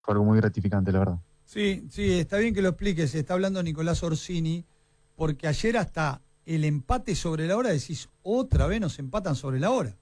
fue algo muy gratificante, la verdad. Sí, sí, está bien que lo expliques. Está hablando Nicolás Orsini, porque ayer hasta el empate sobre la hora decís, otra vez nos empatan sobre la hora.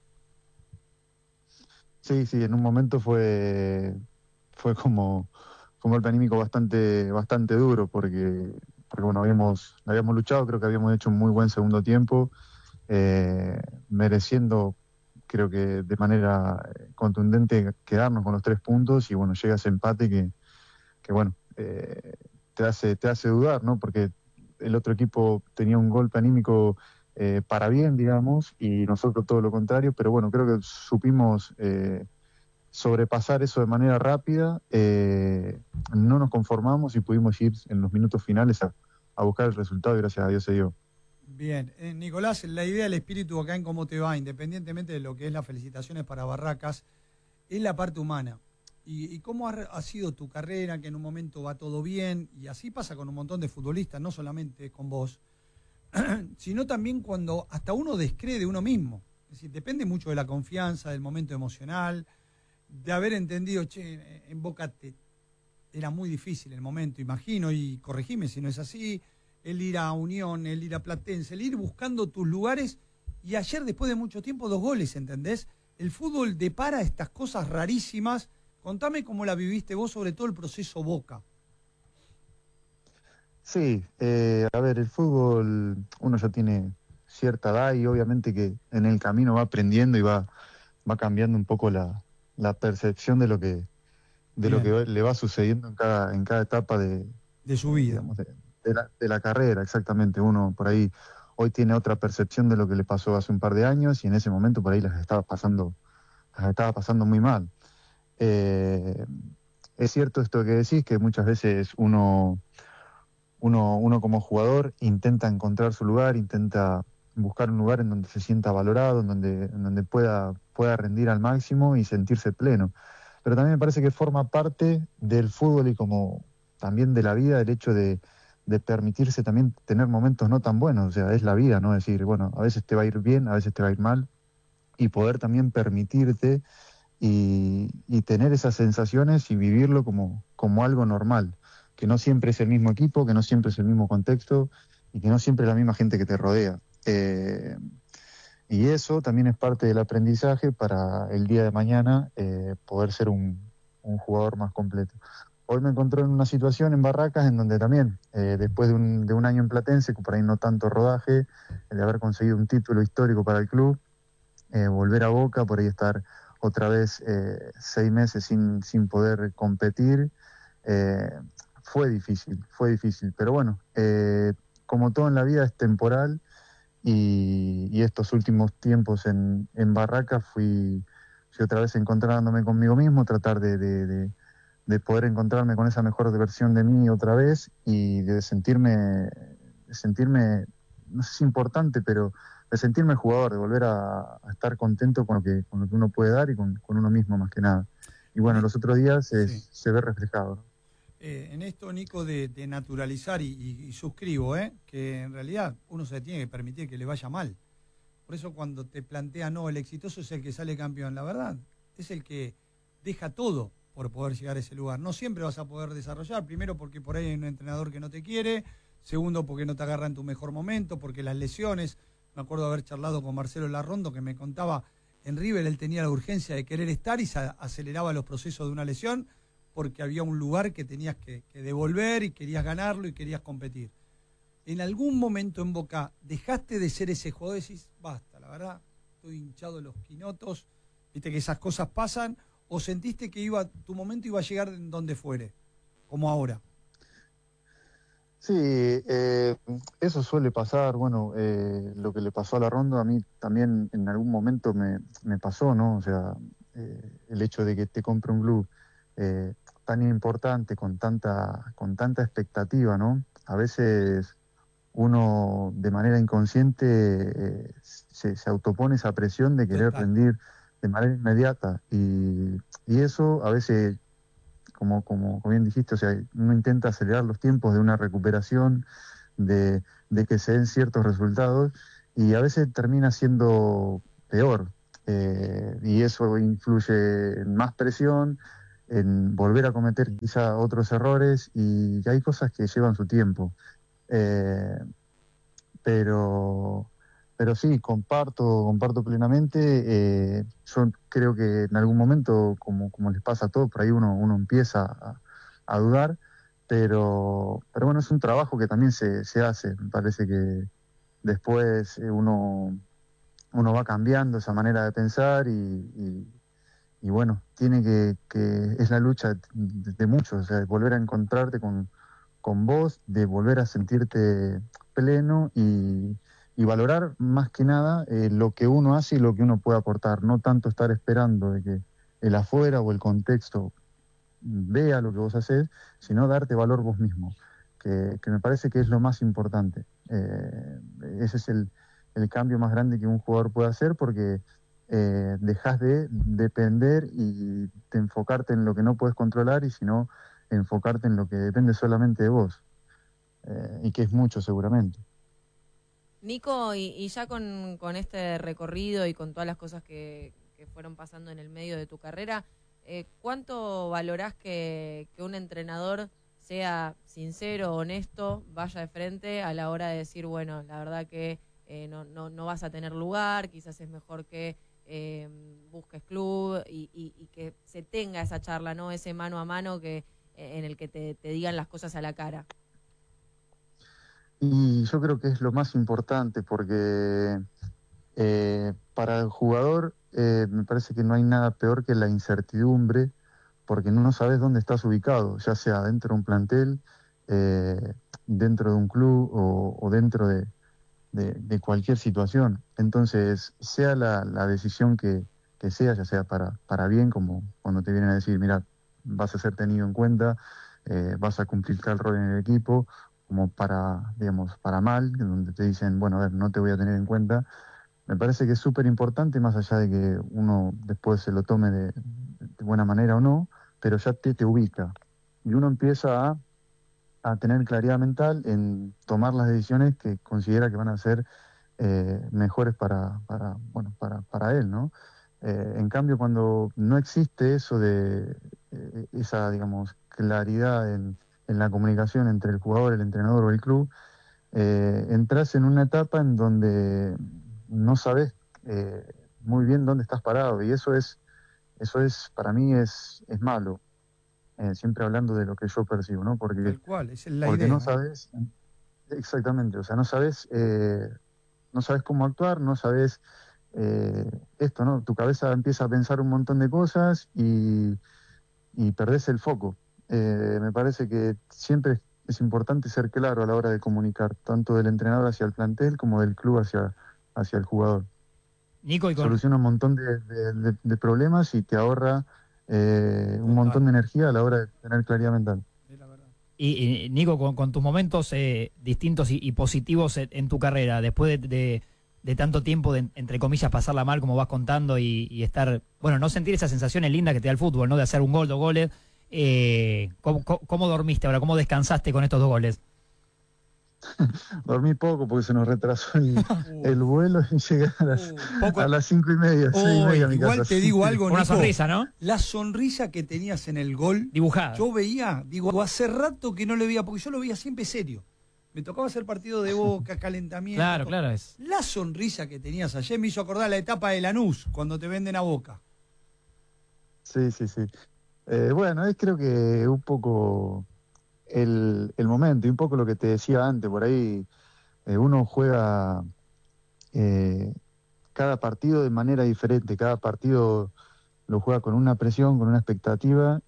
Sí, sí, en un momento fue como un golpe anímico bastante duro, porque bueno, habíamos luchado, creo que habíamos hecho un muy buen segundo tiempo, mereciendo, creo que de manera contundente, quedarnos con los 3 puntos, y bueno, llega ese empate que bueno, te hace dudar, ¿no? Porque el otro equipo tenía un golpe anímico para bien, digamos, y nosotros todo lo contrario, pero bueno, creo que supimos sobrepasar eso de manera rápida, no nos conformamos y pudimos ir en los minutos finales a buscar el resultado, y gracias a Dios se dio. Bien, Nicolás, la idea del espíritu acá en Cómo Te Va, independientemente de lo que es las felicitaciones para Barracas, es la parte humana. Y cómo ha sido tu carrera, que en un momento va todo bien, y así pasa con un montón de futbolistas, no solamente con vos, sino también cuando hasta uno descree de uno mismo. Es decir, depende mucho de la confianza, del momento emocional, de haber entendido, che, en Boca era muy difícil el momento, imagino, y corregime si no es así, el ir a Unión, el ir a Platense, el ir buscando tus lugares, y ayer, después de mucho tiempo, 2 goles, ¿entendés? El fútbol depara estas cosas rarísimas. Contame cómo la viviste vos, sobre todo el proceso Boca. Sí, a ver, el fútbol, uno ya tiene cierta edad y obviamente que en el camino va aprendiendo y va cambiando un poco la percepción de lo que Bien, le va sucediendo en cada etapa de su vida. digamos, de la carrera, exactamente. Uno por ahí hoy tiene otra percepción de lo que le pasó hace un par de años, y en ese momento por ahí las estaba pasando muy mal. Eh, es cierto esto que decís, que muchas veces uno como jugador intenta encontrar su lugar, intenta buscar un lugar en donde se sienta valorado, en donde pueda rendir al máximo y sentirse pleno. Pero también me parece que forma parte del fútbol y como también de la vida el hecho de permitirse también tener momentos no tan buenos. O sea, es la vida, ¿no? Es decir, bueno, a veces te va a ir bien, a veces te va a ir mal, y poder también permitirte y tener esas sensaciones y vivirlo como algo normal, que no siempre es el mismo equipo, que no siempre es el mismo contexto y que no siempre es la misma gente que te rodea. Y eso también es parte del aprendizaje para el día de mañana, poder ser un jugador más completo. Hoy me encontré en una situación en Barracas en donde también, después de un año en Platense, con por ahí no tanto rodaje, de haber conseguido un título histórico para el club, volver a Boca, por ahí estar otra vez 6 meses sin poder competir, eh, fue difícil, pero bueno, como todo en la vida es temporal, y estos últimos tiempos en Barracas fui otra vez encontrándome conmigo mismo, tratar de poder encontrarme con esa mejor versión de mí otra vez, y de sentirme, no sé si importante, pero de sentirme jugador, de volver a estar contento con lo que uno puede dar y con uno mismo más que nada. Y En bueno, e- los otros días sí. se ve reflejado, ¿no? En esto, Nico, de naturalizar, y suscribo, que en realidad uno se tiene que permitir que le vaya mal. Por eso cuando te plantea, no, el exitoso es el que sale campeón, la verdad, es el que deja todo por poder llegar a ese lugar. No siempre vas a poder desarrollar, primero porque por ahí hay un entrenador que no te quiere, segundo porque no te agarra en tu mejor momento, porque las lesiones, me acuerdo de haber charlado con Marcelo Larrondo que me contaba, en River él tenía la urgencia de querer estar y se aceleraba los procesos de una lesión porque había un lugar que tenías que devolver y querías ganarlo y querías competir. ¿En algún momento en Boca dejaste de ser ese jugador y decís, basta, la verdad, estoy hinchado de los quinotos, viste que esas cosas pasan, o sentiste que tu momento iba a llegar en donde fuere, como ahora? Sí, eso suele pasar. Bueno, lo que le pasó a la Ronda a mí también en algún momento me pasó, ¿no? O sea, el hecho de que te compre un club tan importante, con tanta expectativa, ¿no? A veces uno de manera inconsciente se autopone esa presión de querer Total. rendir de manera inmediata, y eso a veces, como bien dijiste, o sea, uno intenta acelerar los tiempos de una recuperación, de que se den ciertos resultados, y a veces termina siendo peor, y eso influye en más presión, en volver a cometer quizá otros errores, y hay cosas que llevan su tiempo. Eh, pero, pero sí, comparto plenamente. Yo creo que en algún momento, como les pasa a todos, por ahí uno empieza a dudar, pero bueno, es un trabajo que también se hace. Me parece que después uno va cambiando esa manera de pensar y bueno, tiene que es la lucha de muchos, o sea, de volver a encontrarte con vos, de volver a sentirte pleno y valorar más que nada lo que uno hace y lo que uno puede aportar, no tanto estar esperando de que el afuera o el contexto vea lo que vos haces, sino darte valor vos mismo, que me parece que es lo más importante. Ese es el cambio más grande que un jugador puede hacer, porque dejas de depender y de enfocarte en lo que no puedes controlar, y sino enfocarte en lo que depende solamente de vos, y que es mucho seguramente. Nico, y ya con este recorrido y con todas las cosas que fueron pasando en el medio de tu carrera, ¿cuánto valorás que un entrenador sea sincero, honesto, vaya de frente a la hora de decir, bueno, la verdad que no vas a tener lugar, quizás es mejor que busques club y que se tenga esa charla, ¿no? Ese mano a mano en el que te digan las cosas a la cara? Y yo creo que es lo más importante, porque para el jugador me parece que no hay nada peor que la incertidumbre, porque no sabes dónde estás ubicado, ya sea dentro de un plantel, eh, dentro de un club o dentro de cualquier situación. Entonces, sea la decisión que sea, ya sea para bien, como cuando te vienen a decir, mira, vas a ser tenido en cuenta, vas a cumplir tal rol en el equipo, como para, digamos, para mal, donde te dicen, bueno, a ver, no te voy a tener en cuenta. Me parece que es súper importante, más allá de que uno después se lo tome de buena manera o no, pero ya te ubica. Y uno empieza a tener claridad mental en tomar las decisiones que considera que van a ser mejores bueno, para él, ¿no? En cambio, cuando no existe eso de esa, digamos, claridad en la comunicación entre el jugador, el entrenador o el club, entras en una etapa en donde no sabes muy bien dónde estás parado, y eso es para mí es malo, siempre hablando de lo que yo percibo, ¿no? Porque, Tal cual, esa es la porque no idea. sabes exactamente, o sea, no sabes cómo actuar, no sabes esto, ¿no? Tu cabeza empieza a pensar un montón de cosas y perdés el foco. Me parece que siempre es importante ser claro a la hora de comunicar, tanto del entrenador hacia el plantel como del club hacia el jugador. Nico, Soluciona un montón de problemas y te ahorra un montón Total, de energía a la hora de tener claridad mental. es la verdad. Nico, con tus momentos distintos y positivos en tu carrera, después de tanto tiempo de, entre comillas, pasarla mal, como vas contando, y estar, bueno, no sentir esas sensaciones lindas que te da el fútbol, ¿no? De hacer un gol, 2 goles. ¿Cómo dormiste ahora? ¿Cómo descansaste con estos 2 goles? Dormí poco porque se nos retrasó Uy, el vuelo y llegué poco. a las 5:30, 6:30 a mi casa. Igual te digo algo, Una Nico. sonrisa, ¿no? La sonrisa que tenías en el gol, Dibujada. yo veía, digo, hace rato que no le veía, porque yo lo veía siempre serio. Me tocaba hacer partido de Boca, calentamiento. Claro, claro. La sonrisa que tenías ayer me hizo acordar la etapa de Lanús, cuando te venden a Boca. Sí, sí, sí. Bueno, es creo que un poco el momento y un poco lo que te decía antes, por ahí uno juega eh, cada partido de manera diferente, cada partido lo juega con una presión, con una expectativa,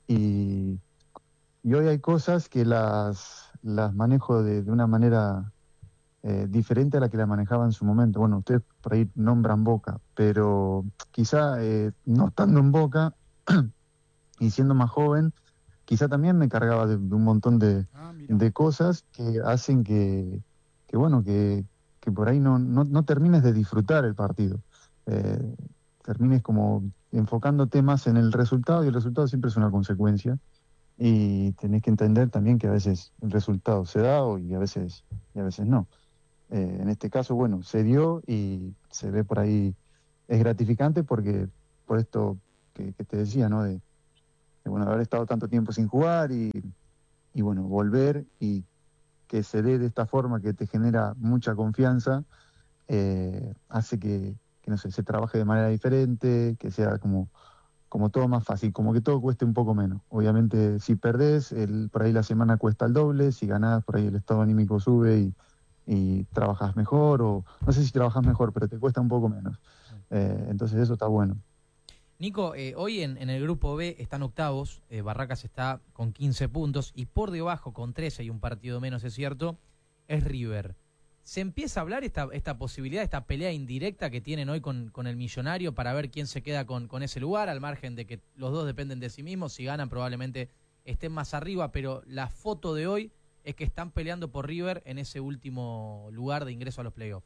y hoy hay cosas que las manejo de una manera diferente a la que la manejaba en su momento. Bueno, ustedes por ahí nombran Boca, pero quizá no estando en Boca y siendo más joven, quizá también me cargaba de un montón Ah, mira. de cosas que hacen que bueno, que por ahí no termines de disfrutar el partido. Eh, termines como enfocándote más en el resultado, y el resultado siempre es una consecuencia. Y tenés que entender también que a veces el resultado se da y a veces no. En este caso, bueno, se dio y se ve por ahí, es gratificante porque por esto que te decía, ¿no? bueno, de haber estado tanto tiempo sin jugar y bueno, volver y que se dé de esta forma que te genera mucha confianza, hace que, no sé, se trabaje de manera diferente, que sea como todo más fácil, como que todo cueste un poco menos. Obviamente, si perdés, por ahí la semana cuesta el doble, si ganás, por ahí el estado anímico sube y trabajás mejor, o no sé si trabajás mejor, pero te cuesta un poco menos. Entonces eso está bueno. Nico, hoy en el grupo B están octavos, Barracas está con 15 puntos y por debajo con 13 y un partido menos, es cierto, es River. ¿Se empieza a hablar esta posibilidad, esta pelea indirecta que tienen hoy con el Millonario para ver quién se queda con ese lugar, al margen de que los dos dependen de sí mismos? Si ganan probablemente estén más arriba, pero la foto de hoy es que están peleando por River en ese último lugar de ingreso a los playoffs.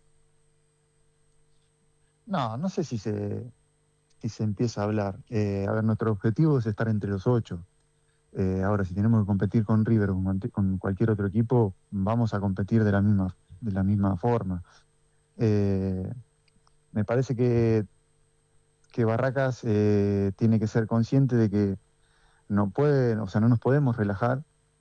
No sé si se empieza a hablar. A ver, nuestro objetivo es estar entre los 8. Ahora, si tenemos que competir con River o con cualquier otro equipo, vamos a competir de la misma forma. Me parece que Barracas tiene que ser consciente de que no nos podemos relajar,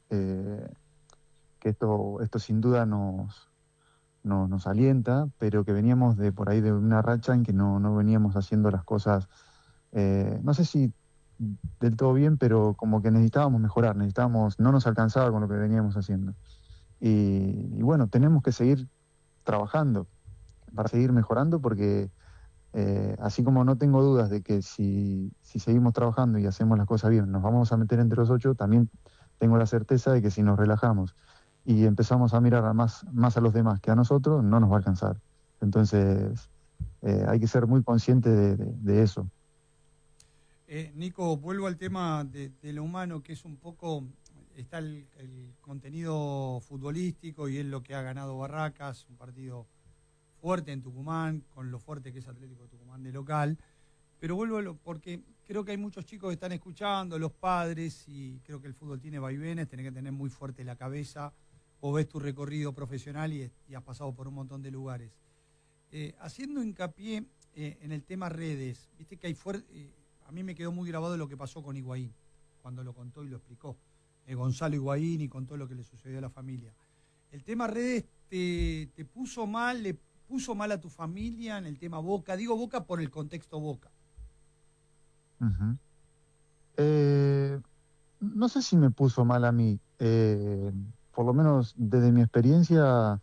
que esto sin duda nos alienta, pero que veníamos de por ahí de una racha en que no veníamos haciendo las cosas, no sé si del todo bien, pero como que necesitábamos mejorar, no nos alcanzaba con lo que veníamos haciendo. Y bueno, tenemos que seguir trabajando para seguir mejorando, porque así como no tengo dudas de que si seguimos trabajando y hacemos las cosas bien, nos vamos a meter entre los 8, también tengo la certeza de que si nos relajamos y empezamos a mirar más a los demás que a nosotros, no nos va a alcanzar. Entonces, hay que ser muy consciente de eso. Nico, vuelvo al tema de lo humano, que es un poco, está el contenido futbolístico y es lo que ha ganado Barracas, un partido fuerte en Tucumán, con lo fuerte que es Atlético Tucumán de local, pero vuelvo porque creo que hay muchos chicos que están escuchando, los padres, y creo que el fútbol tiene vaivenes, tenés que tener muy fuerte la cabeza, o ves tu recorrido profesional y has pasado por un montón de lugares. Haciendo hincapié en el tema redes, viste que hay a mí me quedó muy grabado lo que pasó con Higuaín, cuando lo contó y lo explicó, Gonzalo Higuaín, y contó lo que le sucedió a la familia. El tema redes te puso mal, le puso mal a tu familia en el tema Boca. Digo Boca por el contexto Boca. Uh-huh. No sé si me puso mal a mí. Por lo menos desde mi experiencia,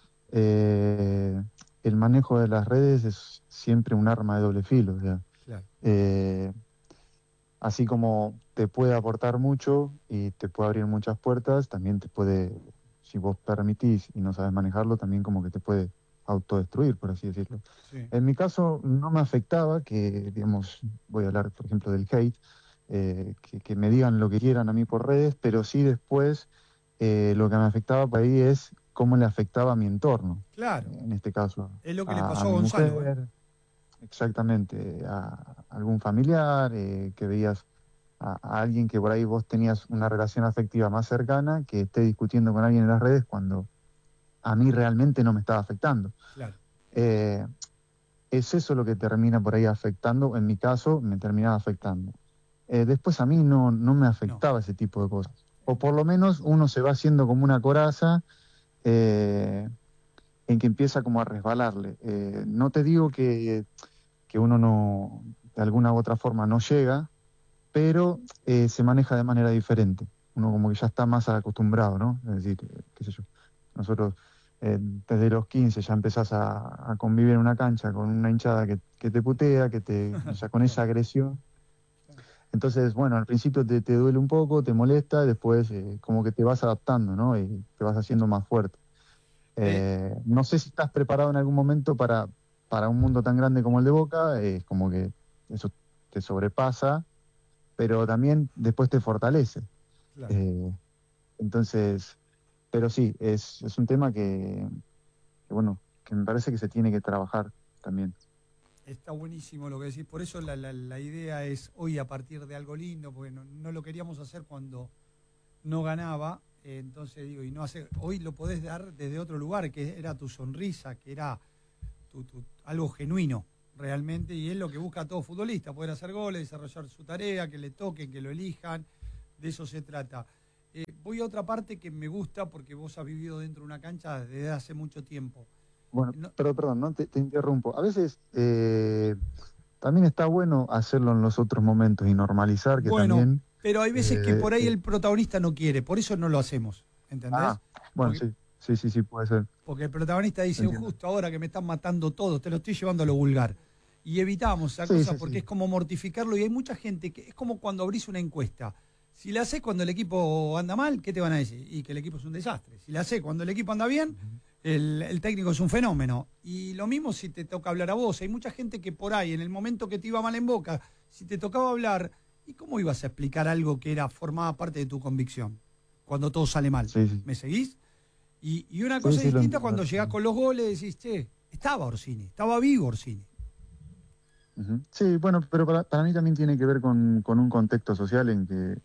el manejo de las redes es siempre un arma de doble filo. O sea, claro. Así como te puede aportar mucho y te puede abrir muchas puertas, también te puede, si vos permitís y no sabes manejarlo, también como que te puede autodestruir, por así decirlo. Sí. En mi caso no me afectaba que, digamos, voy a hablar, por ejemplo, del hate, que me digan lo que quieran a mí por redes, pero sí después lo que me afectaba por ahí es cómo le afectaba a mi entorno. Claro. En este caso. Es lo que le pasó a mi Gonzalo. mujer, exactamente, a algún familiar, que veías a alguien que por ahí vos tenías una relación afectiva más cercana, que esté discutiendo con alguien en las redes cuando a mí realmente no me estaba afectando. Claro. Es eso lo que termina por ahí afectando, en mi caso me terminaba afectando. Después a mí no me afectaba ese tipo de cosas. O por lo menos uno se va haciendo como una coraza en que empieza como a resbalarle. No te digo que uno no, de alguna u otra forma no llega, pero se maneja de manera diferente. Uno como que ya está más acostumbrado, ¿no? Es decir, qué sé yo, nosotros desde los 15 ya empezás a convivir en una cancha con una hinchada que te putea, o sea, con esa agresión. Entonces, bueno, al principio te duele un poco, te molesta, después como que te vas adaptando, ¿no? Y te vas haciendo más fuerte. No sé si estás preparado en algún momento para un mundo tan grande como el de Boca, es como que eso te sobrepasa, pero también después te fortalece. Claro. Entonces, pero sí, es un tema bueno, que me parece que se tiene que trabajar también. Está buenísimo lo que decís, por eso la idea es hoy a partir de algo lindo, porque no lo queríamos hacer cuando no ganaba, entonces digo, hoy lo podés dar desde otro lugar, que era tu sonrisa, que era algo genuino, realmente, y es lo que busca todo futbolista, poder hacer goles, desarrollar su tarea, que le toquen, que lo elijan, de eso se trata. Voy a otra parte que me gusta porque vos has vivido dentro de una cancha desde hace mucho tiempo. Bueno, No, pero perdón, no te interrumpo. A veces también está bueno hacerlo en los otros momentos y normalizar que bueno, también... pero hay veces que por ahí el protagonista no quiere, por eso no lo hacemos, ¿entendés? Bueno, Porque, sí, puede ser. porque el protagonista dice, Entiendo. justo ahora que me están matando todos, te lo estoy llevando a lo vulgar. Y evitamos esa Sí, cosa sí, porque sí. es como mortificarlo y hay mucha gente que es como cuando abrís una encuesta. Si la haces cuando el equipo anda mal, ¿qué te van a decir? Y que el equipo es un desastre. Si la haces cuando el equipo anda bien, el técnico es un fenómeno. Y lo mismo si te toca hablar a vos. Hay mucha gente que por ahí, en el momento que te iba mal en boca, si te tocaba hablar, ¿y cómo ibas a explicar algo que formaba parte de tu convicción? Cuando todo sale mal. Sí, sí. ¿Me seguís? Y una Sí, cosa sí, lo distinta entiendo. cuando llegás con los goles, decís, che, estaba Orsini, estaba vivo Orsini. Ujú. Sí, bueno, pero para mí también tiene que ver con un contexto social en que,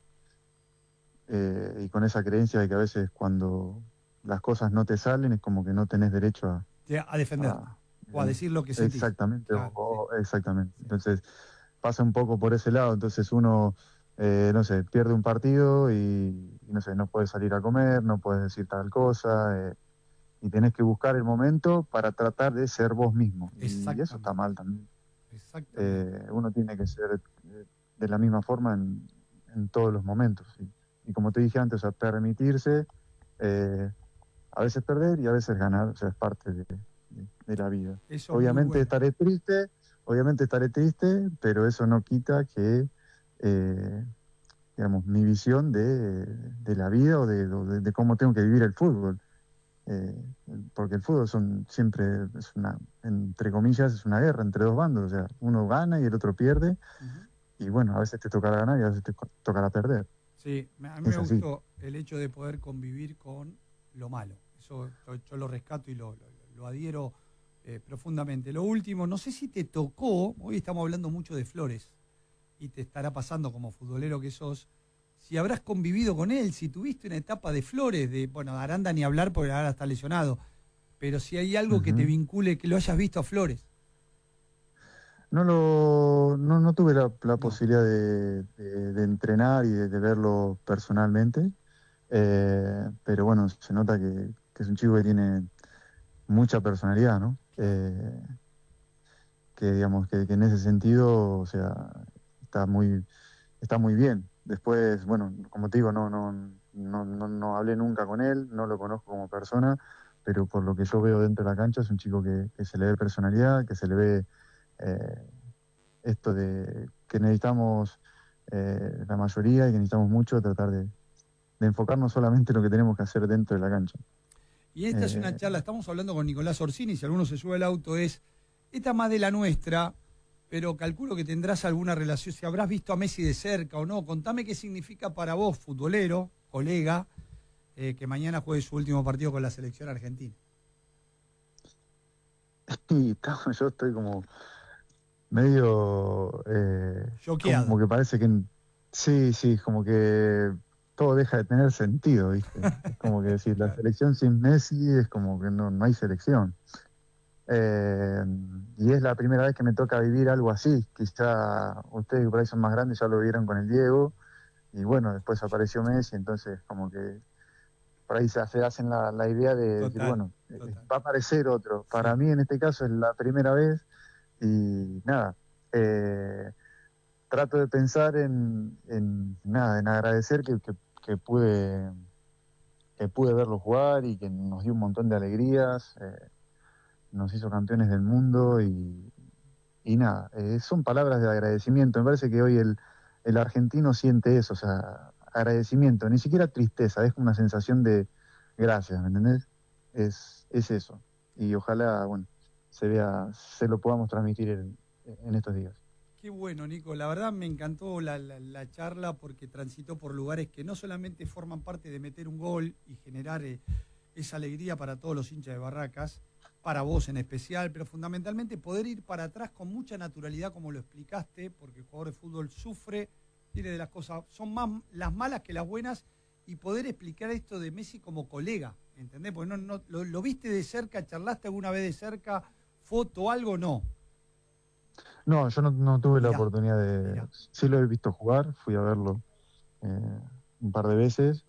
y con esa creencia de que a veces cuando las cosas no te salen es como que no tenés derecho A defenderte o a digamos, decir lo que sentís. exactamente, Claro, sí, exactamente. sí. Entonces pasa un poco por ese lado, entonces uno, no sé, pierde un partido y no sé, no puedes salir a comer, no puedes decir tal cosa, y tenés que buscar el momento para tratar de ser vos mismo, y eso está Exactamente, mal también. exactamente. Uno tiene que ser de la misma forma en todos los momentos. Y como te dije antes, o sea, permitirse eh, a veces perder y a veces ganar, o sea, es parte de la vida. Eso es muy Obviamente bueno. obviamente estaré triste, pero eso no quita que, eh, digamos, mi visión de la vida o de cómo tengo que vivir el fútbol. Eh, Porque el fútbol siempre es entre comillas, es una guerra entre dos bandos, o sea, uno gana y el otro pierde, Ujú. y bueno, a veces te tocará ganar y a veces te tocará perder. Sí, a mí me Es así. gustó el hecho de poder convivir con lo malo. Eso yo lo rescato y lo adhiero profundamente. Lo último, no sé si te tocó, hoy estamos hablando mucho de Flores, y te estará pasando como futbolero que sos, si habrás convivido con él, si tuviste una etapa de Flores, bueno, de Aranda ni hablar porque ahora está lesionado, pero si hay algo que te Ujú. vincule, que lo hayas visto a Flores. No tuve la No. posibilidad de entrenar y de verlo personalmente, pero bueno, se nota que es un chico que tiene mucha personalidad, ¿no? Que digamos que en ese sentido, o sea, está muy, está muy bien. Después, bueno, como te digo, no hablé nunca con él, no lo conozco como persona, pero por lo que yo veo dentro de la cancha es un chico que se le ve personalidad, que se le ve eh, esto de que necesitamos la mayoría y que necesitamos mucho tratar de enfocarnos solamente en lo que tenemos que hacer dentro de la cancha. Y esta es una Eh, charla, estamos hablando con Nicolás Orsini, si alguno se sube al auto esta más de la nuestra, pero calculo que tendrás alguna relación, si habrás visto a Messi de cerca o no, contame qué significa para vos, futbolero, colega, que mañana juegue su último partido con la selección argentina. y yo estoy como medio, Choqueado. como que parece que, sí, como que todo deja de tener sentido, ¿viste? Es como que decir, la Claro. selección sin Messi es como que no hay selección. Eh, y es la primera vez que me toca vivir algo así. Quizá ustedes que por ahí son más grandes ya lo vieron con el Diego, y bueno, después apareció Messi, entonces como que por ahí se hacen la idea de decir, Total, bueno, total. va a aparecer otro. Para Sí. mí en este caso es la primera vez y nada, trato de pensar nada, en agradecer que pude verlo jugar y que nos dio un montón de alegrías, nos hizo campeones del mundo y nada, son palabras de agradecimiento. Me parece que hoy el argentino siente eso, o sea, agradecimiento, ni siquiera tristeza, es como una sensación de gracias, ¿me entendés? Es eso. Y ojalá, bueno, se lo podamos transmitir en estos días. Qué bueno, Nico. La verdad me encantó la charla porque transitó por lugares que no solamente forman parte de meter un gol y generar esa alegría para todos los hinchas de Barracas, para vos en especial, pero fundamentalmente poder ir para atrás con mucha naturalidad, como lo explicaste, porque el jugador de fútbol sufre, tiene de las cosas, son más las malas que las buenas, y poder explicar esto de Messi como colega, ¿entendés? Porque lo viste de cerca, charlaste alguna vez de cerca, foto, algo, no. No, yo no tuve la Mirá, oportunidad de... mirá. Sí lo he visto jugar, fui a verlo un par de veces,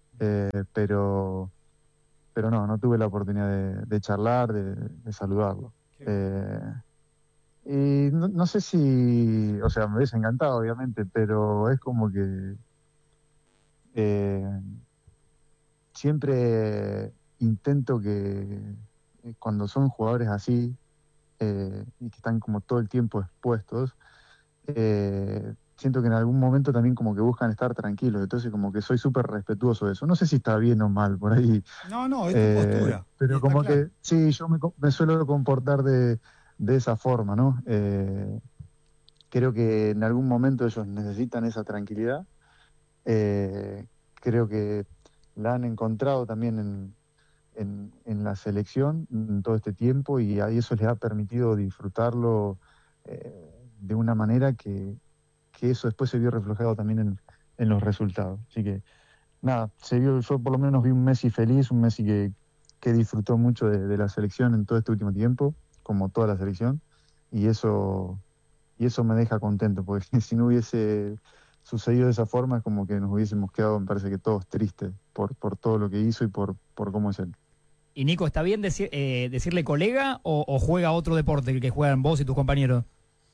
pero no tuve la oportunidad de charlar, de saludarlo. Qué Y no sé si, o sea, me hubiese encantado, obviamente, pero es como que eh, siempre intento que cuando son jugadores así y que están como todo el tiempo expuestos, siento que en algún momento también como que buscan estar tranquilos, entonces como que soy súper respetuoso de eso. No sé si está bien o mal por ahí, No, es tu postura. Y pero está como claro. que sí, yo me suelo comportar de esa forma, ¿no? Creo que en algún momento ellos necesitan esa tranquilidad. Eh, Creo que la han encontrado también en la selección en todo este tiempo y a eso les ha permitido disfrutarlo de una manera que eso después se vio reflejado también en los resultados. Así que nada, yo por lo menos vi un Messi feliz, un Messi que disfrutó mucho de la selección en todo este último tiempo, como toda la selección, y eso me deja contento, porque si no hubiese sucedido de esa forma, es como que nos hubiésemos quedado, me parece que todos tristes por todo lo que hizo y por cómo es él. Y Nico, ¿está bien decirle colega o juega otro deporte, el que juegan vos y tus compañeros?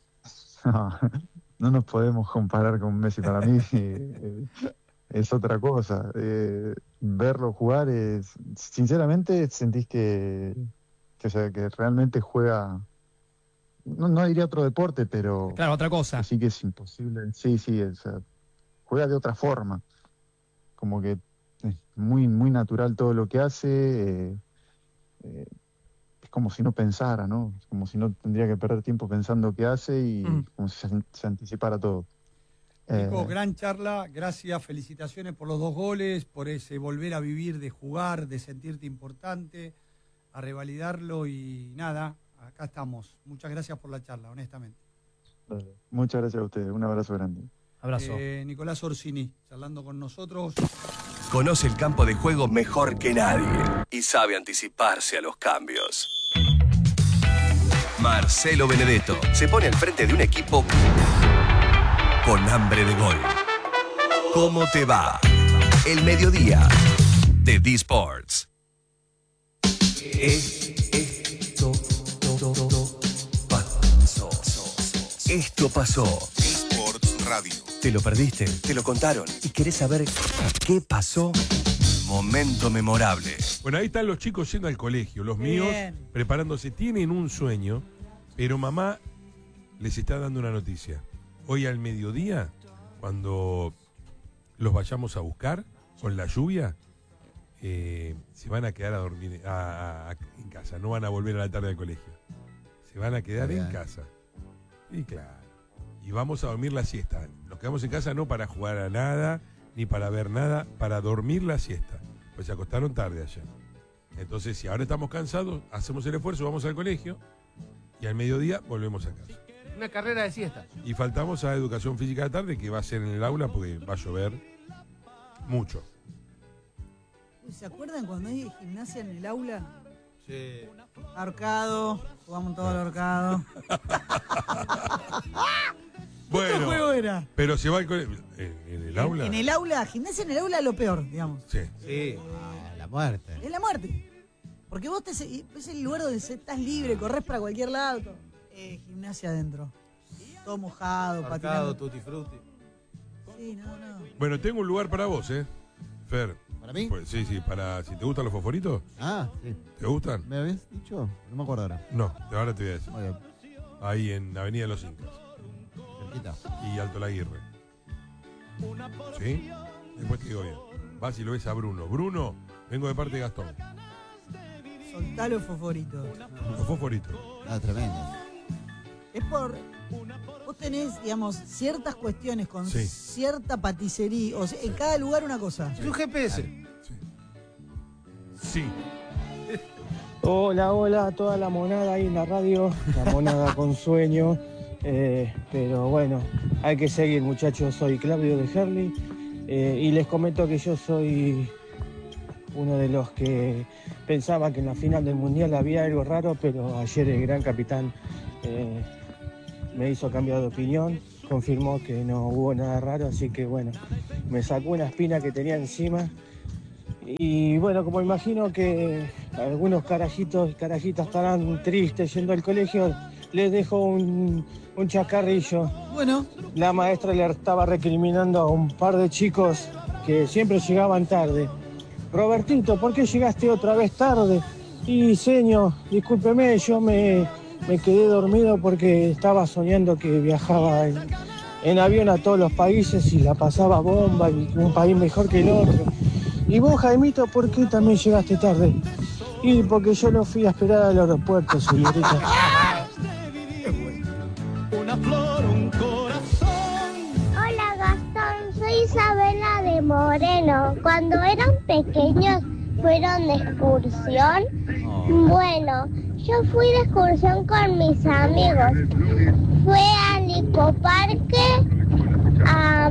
No nos podemos comparar con Messi, para mí es otra cosa. Verlo jugar sinceramente sentís o sea, que realmente juega, no diría otro deporte, pero Claro, otra cosa. sí que es imposible. Sí, o sea, juega de otra forma, como que es muy natural todo lo que hace. Eh, es como si no pensara, ¿no? Es como si no tendría que perder tiempo pensando qué hace y como si se anticipara todo. Nico, Eh, gran charla, gracias, felicitaciones por los 2 goles, por ese volver a vivir, de jugar, de sentirte importante, a revalidarlo y nada, acá estamos. Muchas gracias por la charla, honestamente. Muchas gracias a ustedes, un abrazo grande. Abrazo. Nicolás Orsini, charlando con nosotros. Conoce el campo de juego mejor que nadie y sabe anticiparse a los cambios. Marcelo Benedetto se pone al frente de un equipo con hambre de gol. ¿Cómo te va? El mediodía de D-Sports. Esto pasó. D-Sports Radio. ¿Te lo perdiste? ¿Te lo contaron? ¿Y querés saber qué pasó? Momento memorable. Bueno, ahí están los chicos yendo al colegio, los míos preparándose. Tienen un sueño, pero mamá les está dando una noticia. Hoy al mediodía, cuando los vayamos a buscar con la lluvia, se van a quedar a dormir en casa. No van a volver a la tarde al colegio. Se van a quedar en casa. Y claro. Y vamos a dormir la siesta. Nos quedamos en casa no para jugar a nada, ni para ver nada, para dormir la siesta. Pues se acostaron tarde ayer. Entonces, si ahora estamos cansados, hacemos el esfuerzo, vamos al colegio y al mediodía volvemos a casa. Una carrera de siesta. Y faltamos a educación física de tarde, que va a ser en el aula porque va a llover mucho. ¿Se acuerdan cuando hay gimnasia en el aula? Sí. Ahorcado, jugamos todo al ahorcado. Bueno, ¿Qué juego era? pero se va al colegio. ¿En el aula? En el aula, gimnasia en el aula es lo peor, digamos. Sí. Sí. La muerte. Es la muerte. Porque vos es el lugar donde estás libre, corres para cualquier lado. Gimnasia adentro. Todo mojado, Arcado, patinando. tutti frutti. Sí, no. Bueno, tengo un lugar para vos, Fer. ¿Para mí? Pues, sí, para si te gustan los fosforitos. Ah, sí. ¿Te gustan? ¿Me habías dicho? No me acuerdo ahora. No, ahora te voy a decir. Muy bien. Ahí en Avenida de los Incas Cerquita. y Alto Laguirre. ¿Sí? Después te digo bien. Vas y lo ves a Bruno. Bruno, vengo de parte de Gastón. Soltá los fosforitos. Los fosforitos. Ah, tremendo. Es por... Vos tenés, digamos, ciertas cuestiones con Sí. cierta paticería. O sea, en cada lugar una cosa. Es un GPS. Sí. Hola a toda la monada ahí en la radio, la monada con sueño, pero bueno, hay que seguir muchachos, soy Claudio de Herli y les comento que yo soy uno de los que pensaba que en la final del Mundial había algo raro, pero ayer el gran capitán me hizo cambiar de opinión, confirmó que no hubo nada raro, así que bueno, me sacó una espina que tenía encima. Y bueno, como imagino que algunos carajitos y carajitas estarán tristes yendo al colegio, les dejo un chacarrillo. Bueno. La maestra le estaba recriminando a un par de chicos que siempre llegaban tarde. Robertito, ¿por qué llegaste otra vez tarde? Y señor, discúlpeme, yo me quedé dormido porque estaba soñando que viajaba en avión a todos los países y la pasaba bomba y un país mejor que el otro. Y vos, Jaimito, ¿por qué también llegaste tarde? Y porque yo lo fui a esperar al aeropuerto, señorita. Una flor, un corazón. Hola, Gastón, soy Isabela de Moreno. Cuando eran pequeños, ¿fueron de excursión? Bueno, yo fui de excursión con mis amigos. Fue al ecoparque, a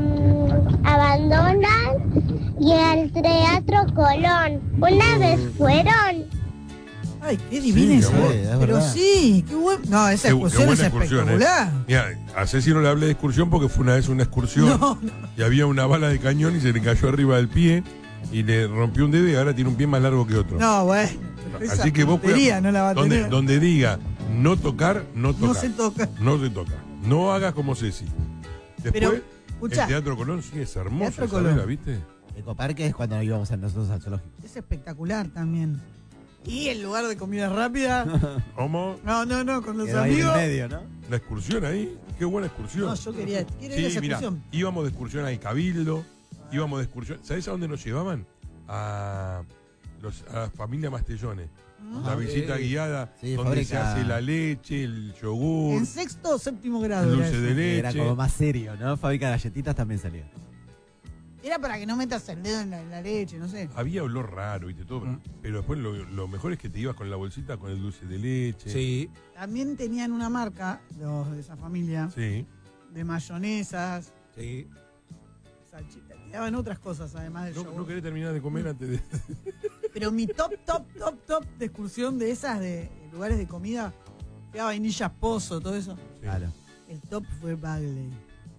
Abandonan y al Teatro Colón. ¿Una vez fueron? Ay, qué divina eso. Pero verdad. sí, qué bueno. No, esa excursión es espectacular. Mira, a Ceci no le hablé de excursión porque fue una vez una excursión y había una bala de cañón y se le cayó arriba del pie y le rompió un dedo y ahora tiene un pie más largo que otro. No, bueno. Así que vos no la va a tener. donde diga no tocar, no tocar. No se toca. No se toca. No hagas como Ceci. Después, Pero, el escuchá, Teatro Colón sí es hermoso. Teatro Isabela, Colón. ¿viste? Ecoparque es cuando íbamos a nosotros al zoológico. es espectacular también. Y el lugar de comida rápida. ¿Cómo? No, con los Quedó ahí en el amigos. medio, ¿no? La excursión ahí. Qué buena excursión. No, yo quería ir a esa mira, excursión. íbamos de excursión al Cabildo, íbamos de excursión. ¿Sabés a dónde nos llevaban? A las familias Mastellones. La visita guiada, Sí, donde fábrica. se hace la leche, el yogur, En sexto o séptimo grado. el Era, dulce eso. de leche. Era como más serio, ¿no? Fábrica de galletitas también salía. Era para que no metas el dedo en la leche, no sé. Había olor raro, ¿viste? Todo. Pero después lo mejor es que te ibas con la bolsita con el dulce de leche. Sí. También tenían una marca, los de esa familia, Sí. de mayonesas, Sí. salchitas. Te daban otras cosas además del No, yogur. no querés terminar de comer antes de. Pero mi top de excursión de esas, de lugares de comida, que era vainillas pozo, todo eso. Claro. El top fue Bagley.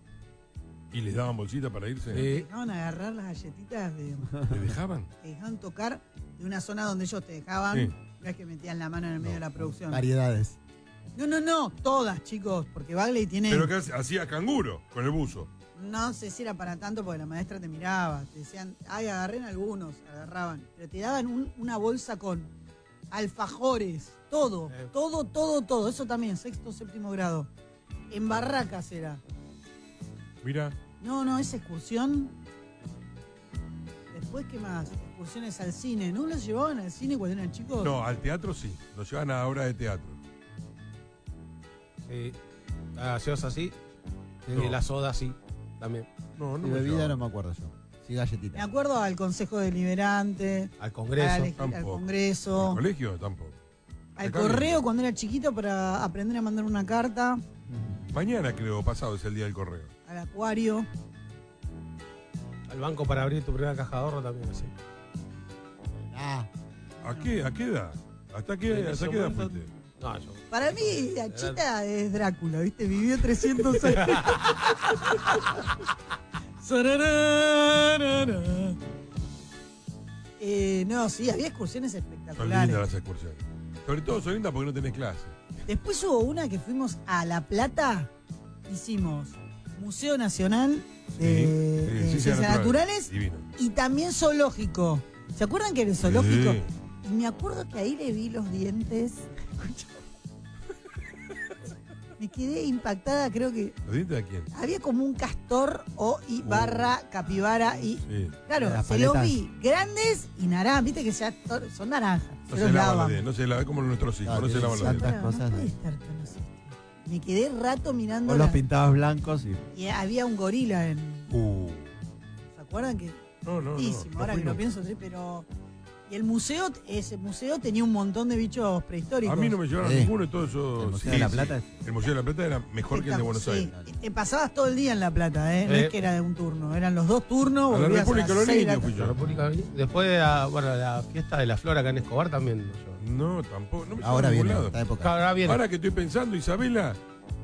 ¿Y les daban bolsita para irse? Te dejaban agarrar las galletitas, ¿Te dejaban? te dejaban tocar de una zona donde ellos te dejaban, Sí. no es que metían la mano en el medio de la producción. Variedades. No, todas, chicos, porque Bagley tiene... Pero que hacía canguro con el buzo. No sé si era para tanto porque la maestra te miraba, te decían, ay, agarré en algunos, agarraban, pero te daban una bolsa con alfajores, todo, todo, eso también, sexto, séptimo grado. En Barracas era. Mira. No, esa excursión. Después, ¿qué más? Excursiones al cine. ¿No los llevaban al cine cuando eran chicos? No, al teatro sí. Nos llevan a obra de teatro. Sí. La gaseosa sí. No. Y la soda sí. También. No, Y me bebida llevaban. no me acuerdo yo. Sí, Me galletitas. acuerdo al Consejo Deliberante, Al Congreso. al tampoco. Congreso, ¿Al colegio? Tampoco. al Acá correo bien. cuando era chiquito para aprender a mandar una carta, Mañana creo, pasado es el día del correo. al acuario. Al banco para abrir tu primera caja de ahorro también, sí. Ah, ¿A qué edad? ¿Hasta qué edad fuiste? No, yo. Para mí, la chita es Drácula, ¿viste? Vivió 300 años. Sarararara. No, sí, había excursiones Son lindas espectaculares. las excursiones. Sobre todo son lindas porque no tenés clase. Después hubo una que fuimos a La Plata, hicimos Museo Nacional de Ciencias Naturales Divino. y también zoológico. ¿Se acuerdan que era el zoológico? Sí. Y me acuerdo que ahí le vi los dientes. Me quedé impactada, creo que ¿Los dientes de quién? había como un castor y barra capibara y Sí. claro, Las se los paletas. vi grandes y naranjas, viste que ya son naranjas. No se se los lavan los lavan. dientes, no se lavan como nuestros hijos, no se lavan los tantas dientes. cosas. No puede estar tan así. Me quedé rato mirando Vos los pintabas blancos y... había un gorila en. ¿Se acuerdan que? No. Buenísimo, no ahora que fui lo nunca. pienso, sí, pero. Y el museo, ese museo tenía un montón de bichos prehistóricos. A mí no me llevaron ninguno de todos esos. ¿El Museo de La Plata? El Museo de La Plata era mejor que el de Buenos Sí, Aires. te pasabas todo el día en La Plata, ¿eh? No es que era de un turno, eran los dos turnos. A la volvías República de las los 6 de la Niños fui tarde. yo. República Dominicana. Después de la fiesta de la flora acá en Escobar también nos llevan. No, tampoco. No me Ahora llevaron a viene ningún esta lado. época. Ahora viene. Ahora que estoy pensando, Isabela,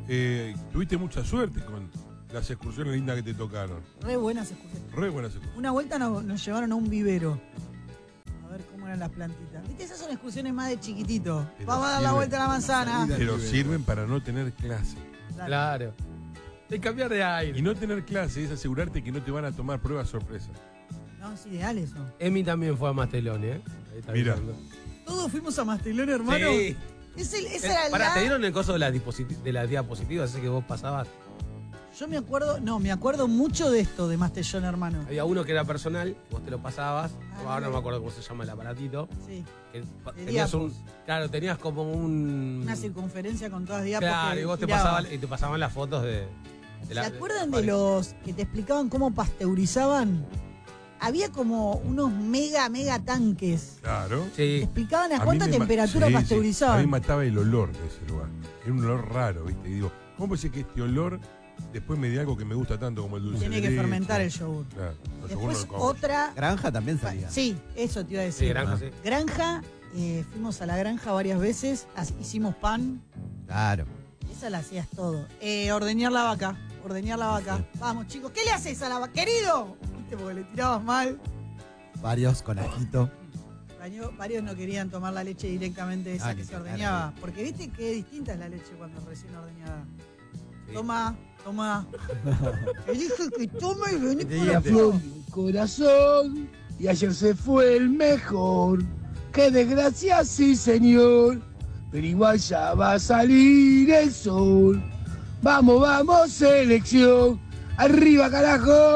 tuviste mucha suerte con las excursiones lindas que te tocaron. Re buenas excursiones. Re buenas excursiones. Una vuelta nos llevaron a un vivero. A ver cómo eran las plantitas. ¿Viste? Esas son excursiones más de chiquitito. Pero Vamos a dar la vuelta a la manzana. Pero sirven para no tener clase. Claro. De cambiar de aire. Y no tener clase es asegurarte que no te van a tomar pruebas sorpresa. No, es ideal eso. Emi también fue a Mastelón, ¿eh? Ahí está Mira. avisando. Todos fuimos a Mastelón, hermano. Sí. Esa era Pará, ¿te dieron el coso de las diapositivas? Así que vos pasabas. Yo me acuerdo mucho de esto de Mastellón, hermano. Había uno que era personal, vos te lo pasabas. Ahora no me acuerdo cómo se llama el aparatito. Sí. Que De tenías diapos. claro, tenías como Una circunferencia con todas diapos. Claro, que y vos te giraban. pasaban las fotos de ¿Se acuerdan de los que te explicaban cómo pasteurizaban? Había como unos mega tanques. Claro. Sí. Te explicaban a A cuánta mí me temperatura sí, sí. pasteurizaban. A mí me mataba el olor de ese lugar. Era un olor raro, ¿viste? Y digo, ¿cómo puede ser que este olor después me dé algo que me gusta tanto como el dulce Tiene de que leche? fermentar el yogur. Claro. Los yogur no Después lo como. otra. Granja también salía. Sí, eso te iba a decir. Sí, granja, sí. Granja, fuimos a la granja varias veces, hicimos pan. Claro. Esa la hacías todo. Ordeñar la vaca. Vamos, chicos, ¿qué le haces a la vaca? Querido. ¿Viste? Porque le tirabas mal. Varios con ajito. Varios no querían tomar la leche directamente esa que ni se cagar, ordeñaba. Porque viste qué distinta es la leche cuando recién ordeñada. Sí. Toma. Te dije que toma y vení Te con diga, la flor. Corazón, y ayer se fue el mejor. Qué desgracia, sí, señor. Pero igual ya va a salir el sol. Vamos, selección. Arriba, carajo.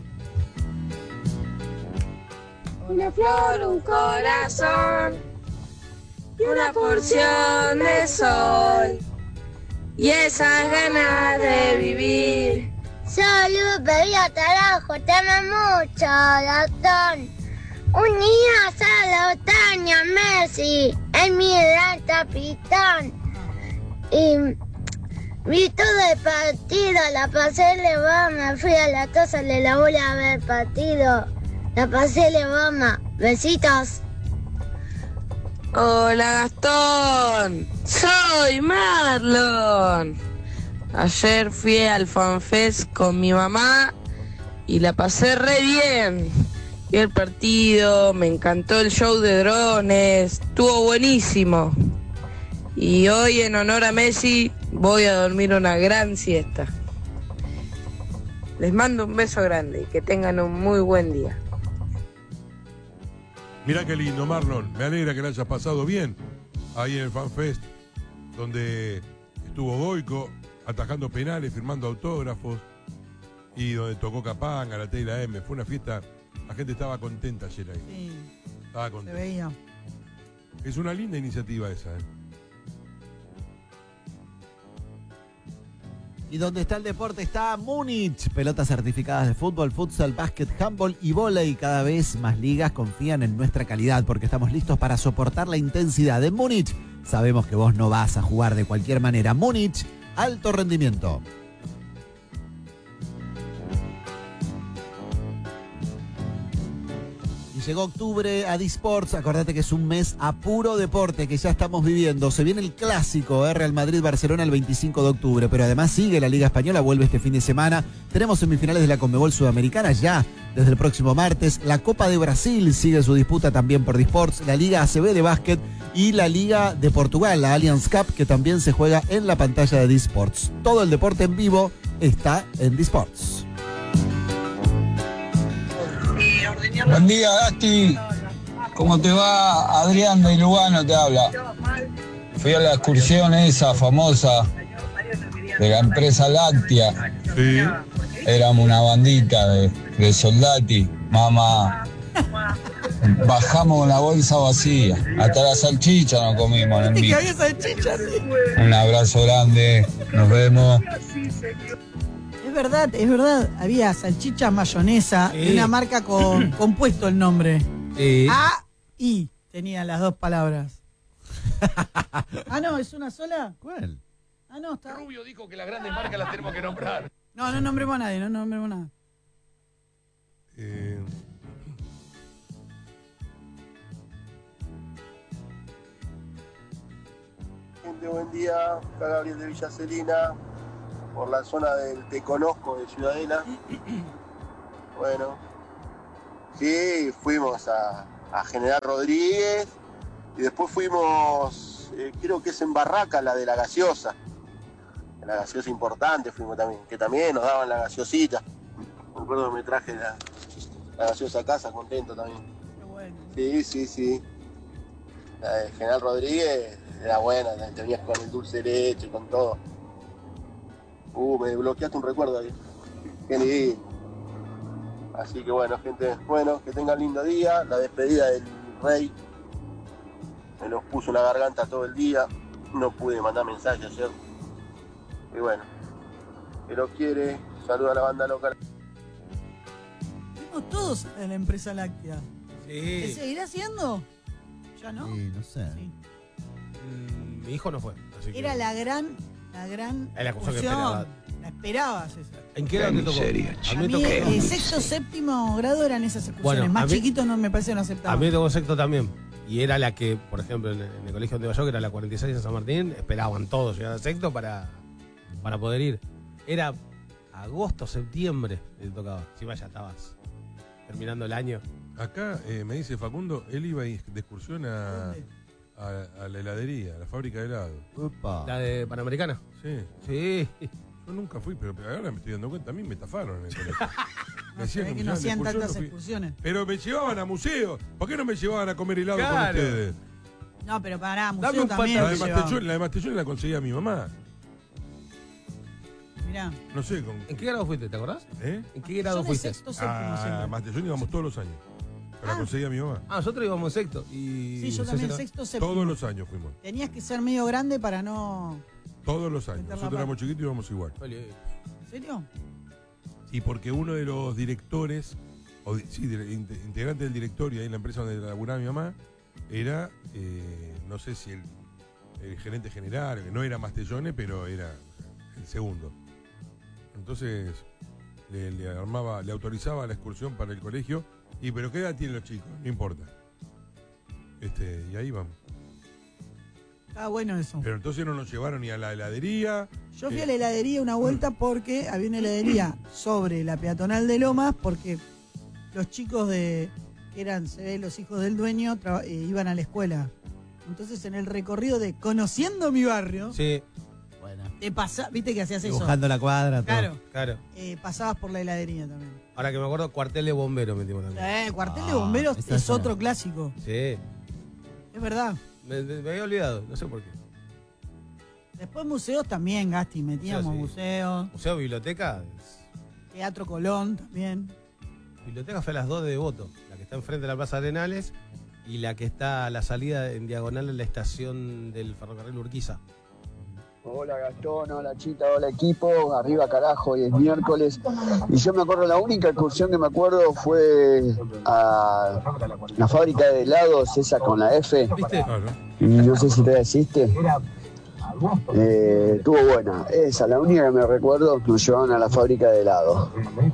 Una flor, un corazón y una porción de sol y esas ganas de vivir. Salud, bebida, carajo, te amo mucho, doctor. Un día a la otaña, Messi, es mi gran capitán. Y vi todo el partido, la pasé le me fui a la casa, le la voy a ver partido. La pasé le besitos. Hola Gastón, soy Marlon. Ayer fui al FanFest con mi mamá y la pasé re bien. Vi el partido, me encantó el show de drones, estuvo buenísimo. Y hoy en honor a Messi voy a dormir una gran siesta. Les mando un beso grande y que tengan un muy buen día. Mirá qué lindo, Marlon. Me alegra que la hayas pasado bien ahí en el FanFest, donde estuvo Goico atajando penales, firmando autógrafos, y donde tocó Capanga, la T y la M. Fue una fiesta, la gente estaba contenta ayer ahí. Sí, Estaba se contenta. veía. Es una linda iniciativa esa, ¿eh? Y donde está el deporte está Múnich. Pelotas certificadas de fútbol, futsal, básquet, handball y vóley. Cada vez más ligas confían en nuestra calidad porque estamos listos para soportar la intensidad. En Múnich sabemos que vos no vas a jugar de cualquier manera. Múnich, alto rendimiento. Y llegó octubre a D-Sports. Acordate que es un mes a puro deporte que ya estamos viviendo. Se viene el clásico Real Madrid-Barcelona el 25 de octubre, pero además sigue la Liga Española, vuelve este fin de semana. Tenemos semifinales de la Conmebol Sudamericana ya desde el próximo martes. La Copa de Brasil sigue su disputa también por D-Sports. La Liga ACB de básquet y la Liga de Portugal, la Allianz Cup, que también se juega en la pantalla de D-Sports. Todo el deporte en vivo está en D-Sports. Buen día, Gasti. ¿Cómo te va? Adrián de Lugano te habla. Fui a la excursión esa famosa de la empresa láctea. Sí. Éramos una bandita de soldati. Mamá. Bajamos con la bolsa vacía. Hasta la salchicha nos comimos en ¿Y que vivo. había salchicha? Sí. Un abrazo grande. Nos vemos. Es verdad. Había salchicha mayonesa de una marca con compuesto el nombre. Sí. A-I tenían las dos palabras. No, ¿es una sola? ¿Cuál? No, está. Rubio dijo que las grandes marcas las tenemos que nombrar. No nombremos a nadie, no nombremos nada. Gente, buen día. Acá Gabriel de Villa Celina. por la zona del Te Conozco de Ciudadela. Bueno, sí, fuimos a General Rodríguez y después fuimos, creo que es en Barraca, la de la gaseosa. La gaseosa importante fuimos también, que también nos daban la gaseosita. Me acuerdo que me traje la gaseosa a casa, contento también. Qué bueno. Sí. La de General Rodríguez era buena, te venías con el dulce de leche, con todo. Me bloqueaste un recuerdo ahí. Qué lindo. Así que bueno, gente, que tengan lindo día. La despedida del rey me los puso en la garganta todo el día. No pude mandar mensaje ayer. Y bueno, que lo quiere, saluda a la banda local. Fuimos todos en la empresa láctea. Sí. ¿Se seguirá haciendo? ¿Ya no? Sí, no sé. Sí. Mi hijo no fue. Así que... Era la gran Es la cosa que excursión. esperaba. La esperabas esa. ¿En qué edad te tocó? A mí, sexto, séptimo grado eran esas excursiones. Bueno, Más a mí- chiquitos no me parece no A aceptaban. mí me tocó sexto también. Y era la que, por ejemplo, en el colegio donde iba yo, que era la 46 en San Martín, esperaban todos llegar a sexto para poder ir. Era agosto, septiembre que te tocaba. Si vaya, estabas terminando el año. Acá me dice Facundo, él iba de excursión a la heladería, a la fábrica de helado. ¿La de Panamericana? Sí. Sí. Yo nunca fui, pero ahora me estoy dando cuenta, a mí me estafaron en el colegio. Me decían que me no llevaban de hacían excursión, tantas no fui. excursiones. Pero me llevaban a museos. ¿Por qué no me llevaban a comer helado Claro. con ustedes? No, pero pará, Dame museo un también. La te de llevaban. Mastellón la conseguía mi mamá. Mirá. No sé con. ¿En qué grado fuiste? ¿Te acordás? ¿Eh? ¿En qué grado fuiste? Sexto, séptimo A siempre. Mastellón íbamos todos los años. Pero la conseguía mi mamá. Ah, nosotros íbamos en sexto. Y Sí, yo también, sexto, séptimo. Todos los años fuimos. Tenías que ser medio grande para no... Todos los años. Meter la Nosotros pata. éramos chiquitos y íbamos igual. ¿En serio? Y porque uno de los directores, integrante del directorio ahí en la empresa donde laburaba mi mamá, era, no sé si el gerente general, que no era Mastellone, pero era el segundo. Entonces le autorizaba la excursión para el colegio. Y pero ¿qué edad tienen los chicos? No importa. Y ahí vamos. Ah, bueno eso. Pero entonces no nos llevaron ni a la heladería. Yo fui a la heladería una vuelta porque había una heladería sobre la peatonal de Lomas porque los chicos que eran, se ve, los hijos del dueño iban a la escuela. Entonces en el recorrido de Conociendo mi barrio, Sí. Bueno. viste que hacías eso. Dibujando la cuadra, todo. Claro. Pasabas por la heladería también. Ahora que me acuerdo, cuartel de bomberos metimos también. Cuartel de bomberos esa es zona. otro clásico. Sí. Es verdad. Me había olvidado, no sé por qué. Después museos también, Gasti, metíamos Sí. museos. Museo, biblioteca. Teatro Colón también. Biblioteca fue a las 2 de Devoto, la que está enfrente de la Plaza Arenales y la que está a la salida en diagonal en la estación del ferrocarril Urquiza. Hola Gastón, hola Chita, hola equipo, arriba carajo, hoy es miércoles. Y yo me acuerdo, la única excursión que me acuerdo fue a la fábrica de helados, esa con la F. ¿Viste? Y no sé si todavía existe. Estuvo buena, esa, la única que me recuerdo, nos llevaban a la fábrica de helados.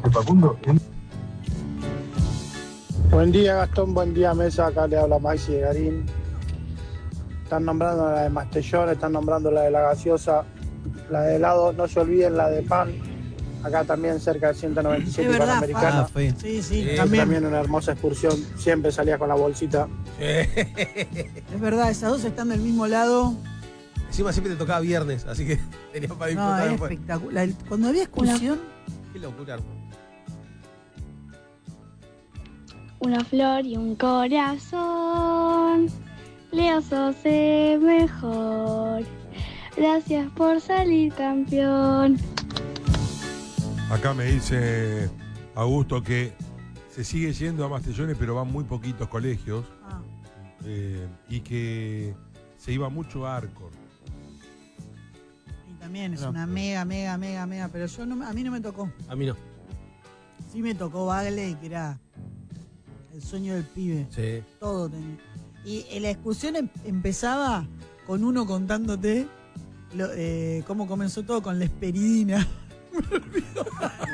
Buen día Gastón, buen día Mesa, acá le habla Maxi de Garín. Están nombrando la de Mastellón, están nombrando la de la gaseosa, la de helado, no se olviden la de pan, acá también cerca del 197 Es verdad, Panamericana. Sí, También una hermosa excursión, siempre salías con la bolsita. Es verdad, esas dos están del mismo lado. Encima siempre te tocaba viernes, así que tenía para No, disfrutar es después. espectacular. Cuando había excursión, Qué locura. Una flor y un corazón. Leo sos el mejor. Gracias por salir campeón. Acá me dice Augusto que se sigue yendo a Mastellones, pero van muy poquitos colegios. Y que se iba mucho a Arcor. y también es una mega, pero yo no, a mí no me tocó. A mí no. Sí me tocó Bagley, que era el sueño del pibe. Sí. Todo tenía. Y la excursión empezaba con uno contándote cómo comenzó todo con la esperidina. Me olvidó.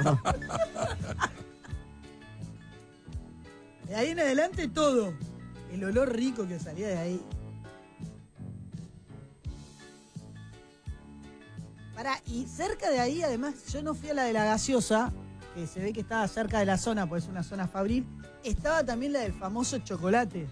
De ahí en adelante todo. El olor rico que salía de ahí. Y cerca de ahí, además, yo no fui a la de la gaseosa, que se ve que estaba cerca de la zona, pues es una zona fabril. Estaba también la del famoso chocolate.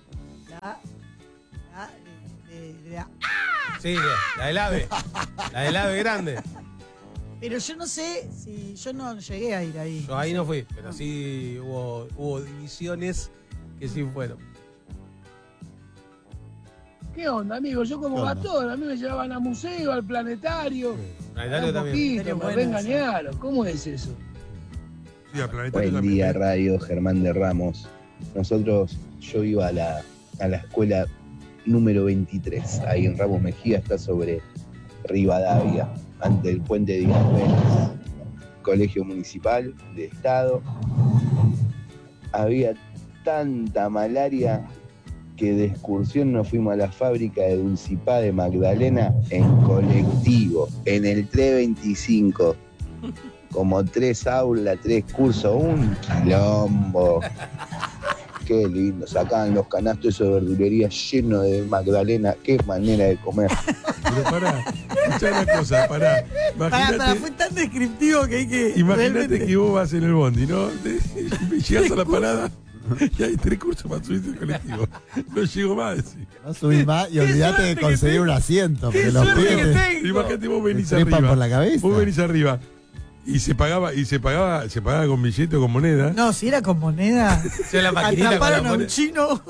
Sí, la del ave. La del ave grande. Pero yo no sé si yo no llegué a ir ahí. Yo ahí no fui, pero sí hubo divisiones que sí fueron. ¿Qué onda, amigo? Yo como Gastón, a mí me llevaban a museo, al planetario. Planetario también. Poquito, me reengañaron. ¿Cómo es eso? Sí, al planetario Buen también. día, Radio Germán de Ramos. Yo iba a la escuela número 23, ahí en Ramos Mejía, está sobre Rivadavia, ante el puente de Díaz, colegio municipal de Estado. Había tanta malaria que de excursión nos fuimos a la fábrica de Dulcipá de Magdalena en colectivo, en el 325. Como 3 aulas, 3 cursos, un quilombo. Qué lindo, sacaban los canastos esos de verdulería llenos de magdalena, qué manera de comer. Pero pará, escuchá una cosa, pará. Fue tan descriptivo que hay que... Imagínate realmente... que vos vas en el bondi, ¿no? Llegás a la parada y hay 3 cursos para subirte al colectivo. No llego más, decís. No subís más y olvídate de conseguir un asiento, porque los pibes Imagínate vos venís trepan arriba. por la cabeza. Vos venís arriba. Y se pagaba con billete o con moneda. No, si era con moneda. Sí, la maquinita atraparon con la a un moneda. chino.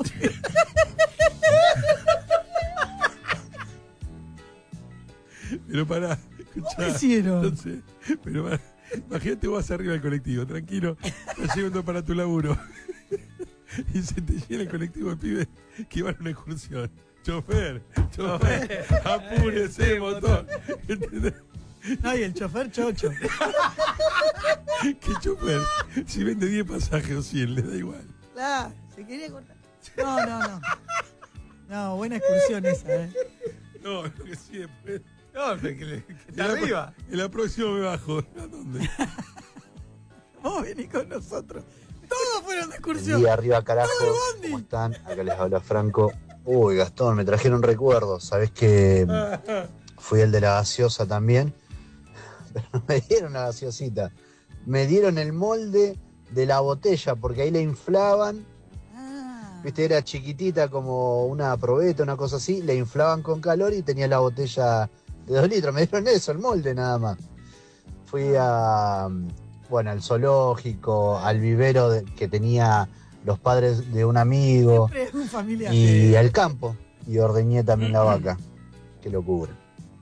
Pero pará, escuchá. ¿Qué hicieron? No sé, pero pará. Imagínate vos vas arriba del colectivo, tranquilo, estás llegando para tu laburo. Y se te llena el colectivo de pibes que van a una excursión. Chofer, apúrese, motor. ¿Entendés? No, y el chofer chocho. ¿Qué chofer? Si vende 10 pasajes o 100, le da igual. Claro, se quería cortar. No. No, buena excursión esa, No, lo que sí después. No, que está arriba. En la próxima me bajo. ¿A dónde? Vos venís con nosotros. Todos fueron de excursión. Buen día, arriba carajo. ¿Cómo están? Acá les habla Franco. Uy, Gastón, me trajeron recuerdos. Sabés que fui el de la gaseosa también. Pero no me dieron la gaseosita. Me dieron el molde de la botella, porque ahí la inflaban. Viste, era chiquitita como una probeta, una cosa así. La inflaban con calor y tenía la botella de 2 litros. Me dieron eso, el molde nada más. Fui al zoológico, al vivero que tenía los padres de un amigo. Siempre es familia. Y al campo. Y ordeñé también la vaca. Qué locura.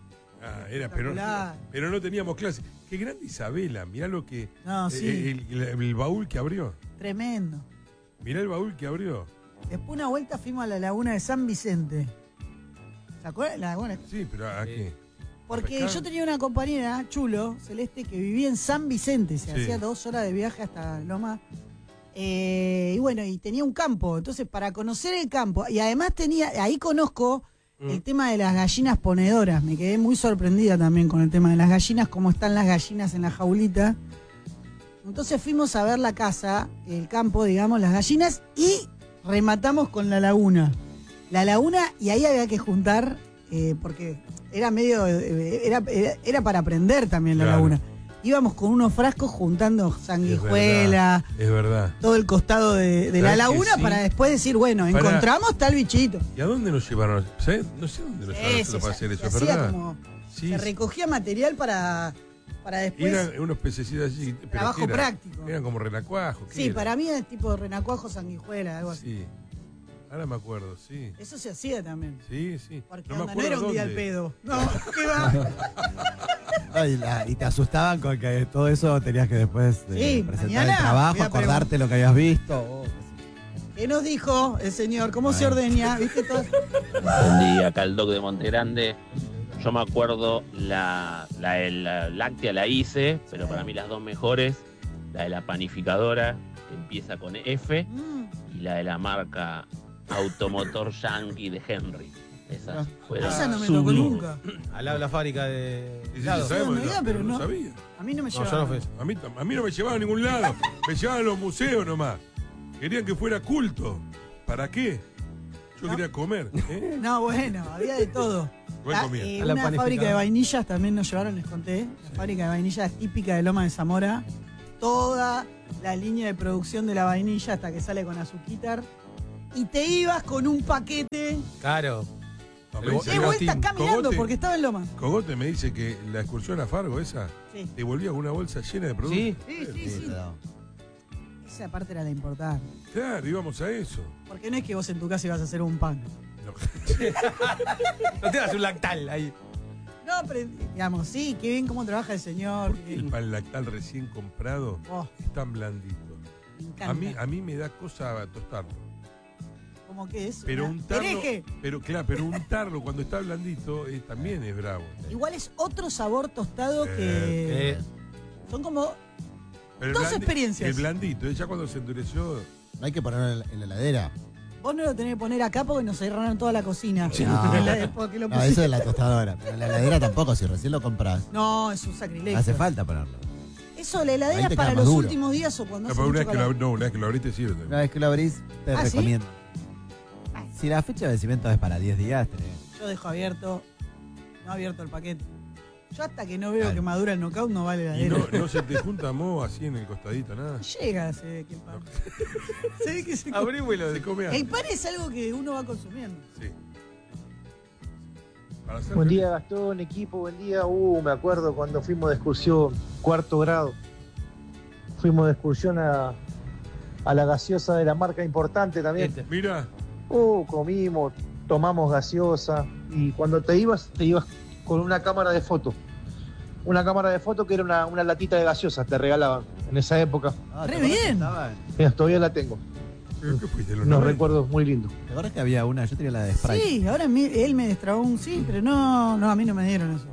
Pero no teníamos clase. Qué grande Isabela, mirá lo que... No, sí. El baúl que abrió. Tremendo. Mirá el baúl que abrió. Después una vuelta fuimos a la laguna de San Vicente. ¿Se acuerdan? La laguna. Sí, pero ¿a qué? Porque yo tenía una compañera, Chulo, Celeste, que vivía en San Vicente. Se hacía 2 horas de viaje hasta Loma. Y bueno, y tenía un campo. Entonces, para conocer el campo, y además ahí conozco el tema de las gallinas ponedoras. Me quedé muy sorprendida también con el tema de las gallinas, cómo están las gallinas en la jaulita. Entonces fuimos a ver la casa, el campo, digamos, las gallinas, y rematamos con la laguna. La laguna, y ahí había que juntar, porque era medio, era para aprender también la laguna. Íbamos con unos frascos juntando sanguijuela, es verdad. todo el costado de la laguna, sí, para después decir, bueno, encontramos tal bichito. ¿Y a dónde nos llevaron? ¿Sabes? No sé dónde nos llevaron para hacer eso, es verdad. Se recogía material para después. Eran unos pececitos así. Trabajo práctico. Eran como renacuajos. Sí, para mí es tipo renacuajo, sanguijuela, algo así. Sí. Ahora me acuerdo, sí. Eso se hacía también. Sí, sí. Porque no era un día al pedo. No, ¿qué va? Y te asustaban con que todo eso tenías que después presentar el trabajo, acordarte lo que habías visto. ¿Qué nos dijo el señor? ¿Cómo se ordeña? ¿Viste todo? Buen día, acá el Doc de Montegrande. Yo me acuerdo la láctea la hice, pero para mí las 2 mejores, la de la panificadora, que empieza con F, y la de la marca Automotor Yankee de Henry. Esas fueron. Esa no me tocó nunca. Al lado de la fábrica de... Sí, sabemos, pero no sabía. A mí no me llevaban. Yo no fui. A mí no me llevaban a ningún lado. Me llevaban a los museos nomás. Querían que fuera culto. ¿Para qué? Yo quería comer. No, bueno, había de todo. Buen comida. Una fábrica de vainillas también nos llevaron, les conté. La fábrica de vainillas típica de Loma de Zamora. Toda la línea de producción de la vainilla hasta que sale con azuquitar. Y te ibas con un paquete Claro. de vuelta caminando porque estaba en Loma. Cogote me dice que la excursión a Fargo esa te volvía con una bolsa llena de productos. Sí. Esa parte era la importante. Claro, íbamos a eso. Porque no es que vos en tu casa ibas a hacer un pan. No te das un lactal ahí. No, pero digamos, sí, qué bien cómo trabaja el señor. El pan lactal recién comprado es tan blandito. Me encanta. A mí me da cosa tostarlo. ¿Cómo que es? Pero Una untarlo, hereje. pero untarlo cuando está blandito también es bravo. Igual es otro sabor tostado que son como Pero dos experiencias. El blandito, ya cuando se endureció. No hay que ponerlo en la heladera. Vos no lo tenés que poner acá porque nos cerraron toda la cocina. Sí. Porque lo No, eso es la tostadora. Pero en la heladera tampoco, si recién lo compras. No, es un sacrilegio. Hace falta ponerlo. Eso, la Ahí heladera te es para queda más los duro. últimos días o cuando No, hace pero una mucho vez, calor. una vez que lo abriste sirve. Una vez que lo abrís, te ¿Ah, sí? recomiendo. Si la fecha de vencimiento es para 10 días, Yo dejo abierto el paquete. Yo hasta que no veo que madura el knockout no vale la Y heladera. no se te junta moho así en el costadito, nada. Llega, se ve que el pan. Se ve que se come. Abrimos y se come El pan es algo que uno va consumiendo. Sí. Buen día, Gastón, equipo, buen día. Me acuerdo cuando fuimos de excursión, 4º grado. Fuimos de excursión a la gaseosa de la marca importante también. Mira. Comimos, tomamos gaseosa y cuando te ibas con una cámara de foto. Una cámara de foto que era una latita de gaseosa, te regalaban en esa época. ¡Re bien! Mira, todavía la tengo. ¿Pero qué fuiste? Unos recuerdos muy lindos. ¿Te acuerdas que había una? Yo tenía la de Sprite. Sí, ahora él me destrabó un sí, pero no, a mí no me dieron eso.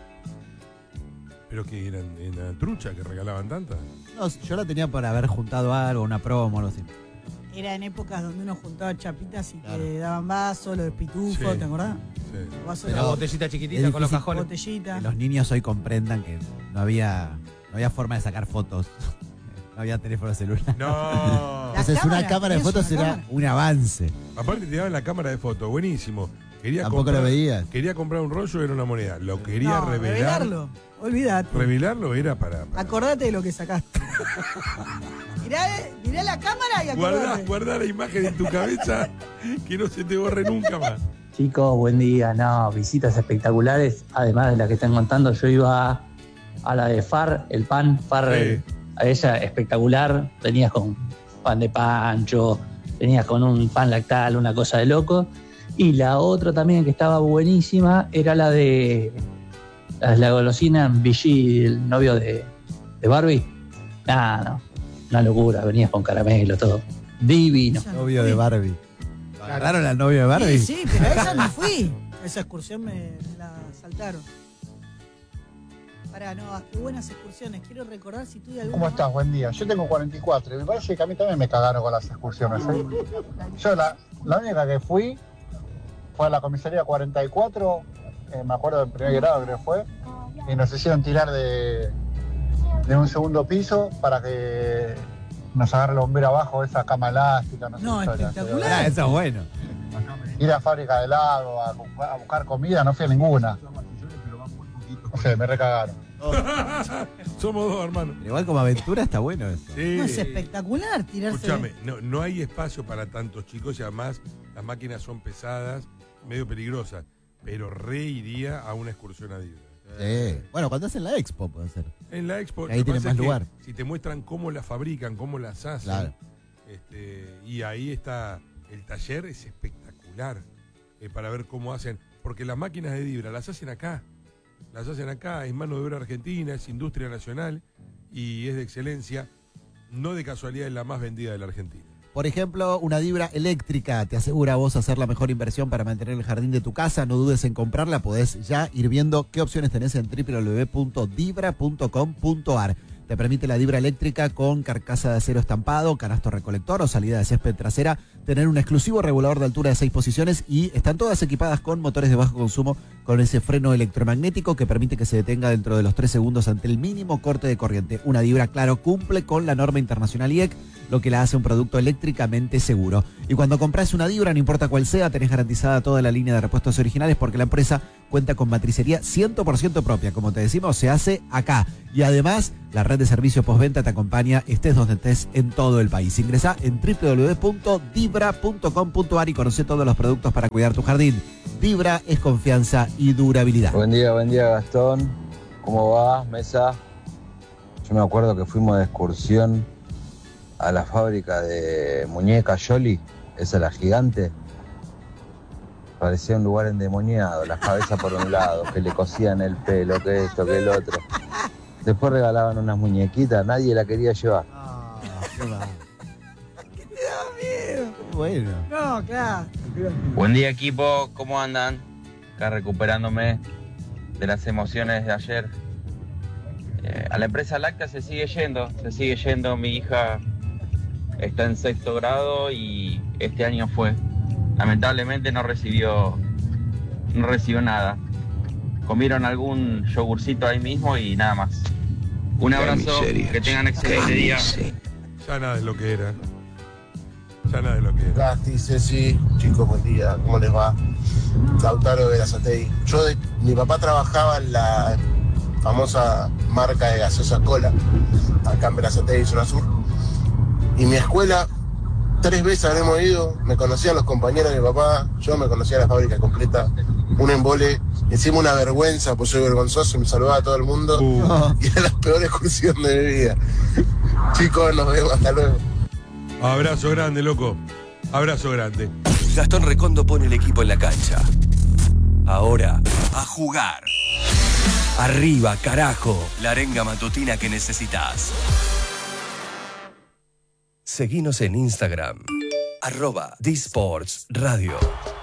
¿Pero que eran en la trucha que regalaban tantas? No, yo la tenía por haber juntado algo, una promo o algo así. Era en épocas donde uno juntaba chapitas y te daban vasos, los pitufos, Sí. ¿te acordás? Sí. Vasos La de- botellita chiquitita es con los difícil cajones. Botellita. Que los niños hoy comprendan que no había forma de sacar fotos. No había teléfono celular. No. Entonces una cámara de fotos era un avance. Aparte te daban la cámara de fotos, buenísimo. Tampoco lo veías. Quería comprar un rollo, era una moneda. Lo quería No, revelarlo. Olvídate. Revelarlo era para Acordate de lo que sacaste. Mirá la cámara y acordate. guardar la imagen en tu cabeza que no se te borre nunca más. Chicos, buen día. No, visitas espectaculares. Además de la que están contando, yo iba a la de Far, el pan, Far, a ella espectacular. Venías con pan de pancho, venías con un pan lactal, una cosa de loco. Y la otra también que estaba buenísima era la de la golosina Vichy, el novio de Barbie. No, una locura. Venías con caramelo, todo. Divino. Novio de Barbie. ¿Agarraron al novio de Barbie? Sí, pero a esa no fui. Esa excursión me la saltaron. Pará, no, qué buenas excursiones. Quiero recordar si tuve alguna. ¿Cómo estás? Buen día. Yo tengo 44 y me parece que a mí también me cagaron con las excursiones. ¿Eh? Yo la única que fui fue a la comisaría 44, me acuerdo del primer grado creo que fue, y nos hicieron tirar de un segundo piso para que nos agarre el bombero abajo, esa cama elástica. No, espectacular. Eso es bueno. Ir a fábrica de helado, a buscar comida, no fui a ninguna. No sé, me recagaron. Somos dos, hermanos. Pero igual como aventura está bueno eso. Sí. No, es espectacular tirarse. Escúchame, no hay espacio para tantos chicos y además las máquinas son pesadas, medio peligrosas, pero reiría a una excursión a Disney. Sí. Bueno, cuando hacen la expo puede ser. En la expo, Ahí lo que tiene pasa más es que lugar. si te muestran cómo las fabrican, cómo las hacen, Claro. Y ahí está, el taller es espectacular para ver cómo hacen, porque las máquinas de Dibra las hacen acá, es mano de obra argentina, es industria nacional y es de excelencia, no de casualidad es la más vendida de la Argentina. Por ejemplo, una Dibra eléctrica te asegura a vos hacer la mejor inversión para mantener el jardín de tu casa. No dudes en comprarla, podés ya ir viendo qué opciones tenés en www.dibra.com.ar. Te permite la Dibra eléctrica con carcasa de acero estampado, canasto recolector o salida de césped trasera, tener un exclusivo regulador de altura de 6 posiciones y están todas equipadas con motores de bajo consumo con ese freno electromagnético que permite que se detenga dentro de los 3 segundos ante el mínimo corte de corriente. Una Dibra, claro, cumple con la norma internacional IEC, lo que la hace un producto eléctricamente seguro. Y cuando compras una Dibra, no importa cuál sea, tenés garantizada toda la línea de repuestos originales porque la empresa cuenta con matricería 100% propia. Como te decimos, se hace acá. Y además, la red de servicio postventa te acompaña estés donde estés en todo el país. Ingresá en www.dibra.com.ar y conoce todos los productos para cuidar tu jardín. Dibra es confianza y durabilidad. Buen día Gastón. ¿Cómo va, Mesa? Yo me acuerdo que fuimos de excursión a la fábrica de muñecas Yoli, esa la gigante. Parecía un lugar endemoniado, las cabezas por un lado, que le cosían el pelo, que esto, que el otro. Después regalaban unas muñequitas, nadie la quería llevar. ¿Qué te da miedo? Bueno. No, claro. Buen día equipo, ¿cómo andan? Acá recuperándome de las emociones de ayer. A la empresa láctea se sigue yendo. Mi hija está en 6º grado y este año fue. Lamentablemente no recibió nada. Comieron algún yogurcito ahí mismo y nada más. Un abrazo, que tengan excelente día. Ya nada es lo que era. Gasti, Ceci, chicos, buen día, ¿cómo les va? Lautaro de Verazatei. Mi papá trabajaba en la famosa marca de gaseosa Cola, acá en Verazatei, zona sur. Y mi escuela, 3 veces habremos ido, me conocían los compañeros de mi papá, yo me conocía la fábrica completa, un embole, encima una vergüenza, pues soy vergonzoso y me saludaba a todo el mundo. Y era la peor excursión de mi vida. Chicos, nos vemos, hasta luego. Abrazo grande, loco. Abrazo grande. Gastón Recondo pone el equipo en la cancha. Ahora, a jugar. Arriba, carajo. La arenga matutina que necesitas. Seguinos en Instagram. @disportsradio.